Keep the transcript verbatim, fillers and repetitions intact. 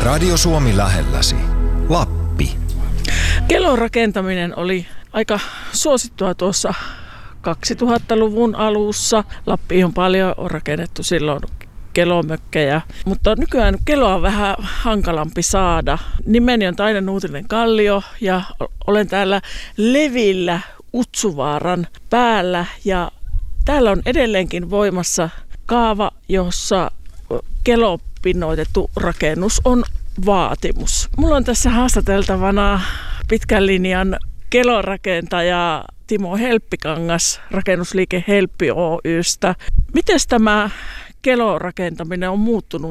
Radio Suomi lähelläsi. Lappi. Kelon rakentaminen oli aika suosittua tuossa kaksituhattaluvun alussa. Lappiin on paljon on rakennettu silloin kelomökkejä, mutta nykyään keloa on vähän hankalampi saada. Nimeni on Taina Nuutinen-Kallio ja olen täällä Levillä Utsuvaaran päällä ja täällä on edelleenkin voimassa kaava, jossa kelopinnoitettu rakennus on vaatimus. Mulla on tässä haastateltavana pitkän linjan kelorakentaja Timo Helppikangas rakennusliike Helppi Oy:stä. Miten tämä kelorakentaminen on muuttunut